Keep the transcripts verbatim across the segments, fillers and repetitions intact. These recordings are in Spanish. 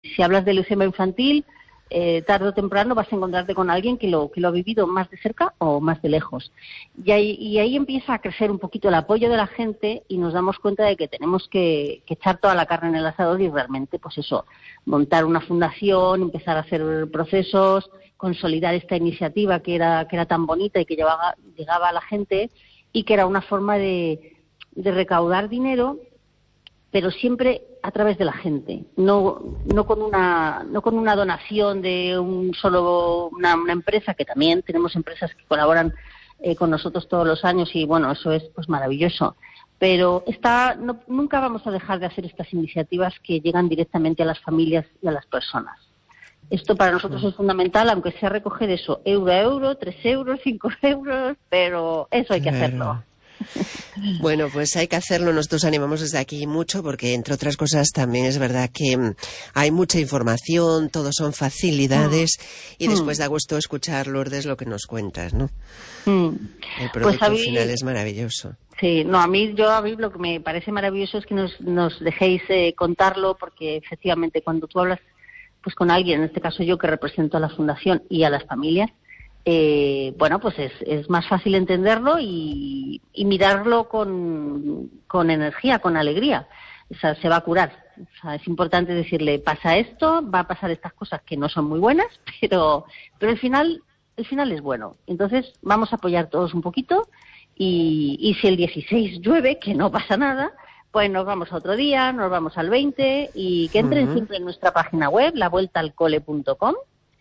si hablas de leucemia infantil, eh, tarde o temprano vas a encontrarte con alguien que lo, que lo ha vivido más de cerca o más de lejos. Y ahí, y ahí empieza a crecer un poquito el apoyo de la gente y nos damos cuenta de que tenemos que, que echar toda la carne en el asador y realmente, pues eso, montar una fundación, empezar a hacer procesos, consolidar esta iniciativa que era, que era tan bonita y que llevaba, llegaba a la gente y que era una forma de, de recaudar dinero, pero siempre a través de la gente, no no con una no con una donación de un solo una, una empresa, que también tenemos empresas que colaboran eh, con nosotros todos los años y bueno, eso es pues maravilloso, pero está no, nunca vamos a dejar de hacer estas iniciativas que llegan directamente a las familias y a las personas. Esto para nosotros es fundamental, aunque sea recoger eso euro a euro, tres euros, cinco euros, pero eso hay que hacerlo. Bueno, pues hay que hacerlo. Nosotros animamos desde aquí mucho porque, entre otras cosas, también es verdad que hay mucha información, todo son facilidades mm. y después da gusto escuchar, Lourdes, lo que nos cuentas, ¿no? Mm. El producto pues mí, final es maravilloso. Sí, no, a mí, yo a mí lo que me parece maravilloso es que nos, nos dejéis eh, contarlo, porque efectivamente cuando tú hablas pues con alguien, en este caso yo que represento a la Fundación y a las familias, Eh, bueno, pues es, es más fácil entenderlo y, y mirarlo con, con energía, con alegría. O sea, se va a curar. O sea, es importante decirle, pasa esto, va a pasar estas cosas que no son muy buenas, pero, pero el final, el final es bueno. Entonces, vamos a apoyar todos un poquito y, y si el dieciséis llueve, que no pasa nada, pues nos vamos a otro día, nos vamos al veinte y que entren uh-huh. siempre en nuestra página web, la vuelta al cole punto com.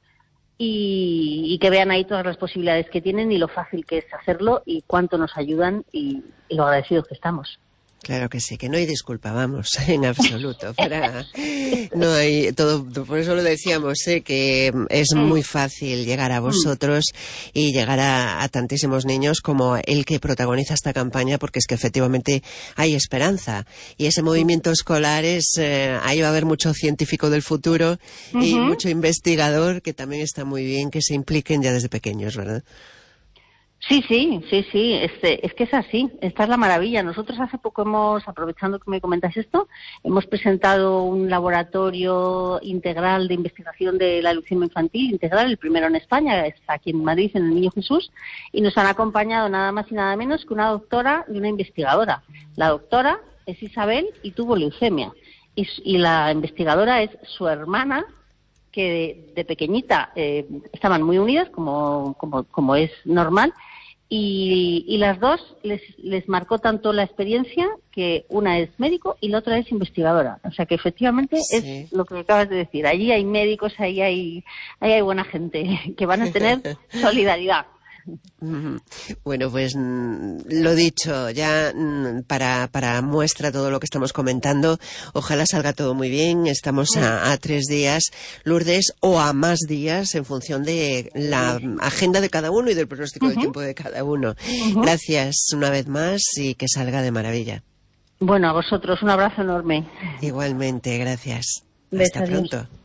Y, y que vean ahí todas las posibilidades que tienen y lo fácil que es hacerlo y cuánto nos ayudan y, y lo agradecidos que estamos. Claro que sí, que no hay disculpa, vamos, en absoluto. Para... No hay todo, por eso lo decíamos, ¿eh? Que es muy fácil llegar a vosotros y llegar a, a tantísimos niños como el que protagoniza esta campaña, porque es que efectivamente hay esperanza. Y ese movimiento escolar es, eh, ahí va a haber mucho científico del futuro uh-huh. y mucho investigador, que también está muy bien que se impliquen ya desde pequeños, ¿verdad? Sí, sí, sí, sí, este, es que es así, esta es la maravilla. Nosotros hace poco hemos, aprovechando que me comentas esto, hemos presentado un laboratorio integral de investigación de la leucemia infantil, integral, el primero en España, está aquí en Madrid, en el Niño Jesús, y nos han acompañado nada más y nada menos que una doctora y una investigadora. La doctora es Isabel y tuvo leucemia, y, y la investigadora es su hermana, que de, de pequeñita eh, estaban muy unidas, como, como, como es normal, y, y las dos les, les marcó tanto la experiencia que una es médico y la otra es investigadora. O sea que efectivamente sí. Es lo que acabas de decir. Allí hay médicos, ahí hay, ahí hay buena gente que van a tener solidaridad. Bueno, pues lo dicho, ya para, para muestra todo lo que estamos comentando, ojalá salga todo muy bien. Estamos a, a tres días, Lourdes, o a más días en función de la agenda de cada uno y del pronóstico uh-huh. del tiempo de cada uno. Uh-huh. Gracias una vez más y que salga de maravilla. Bueno, a vosotros un abrazo enorme. Igualmente, gracias. Besos. Hasta pronto.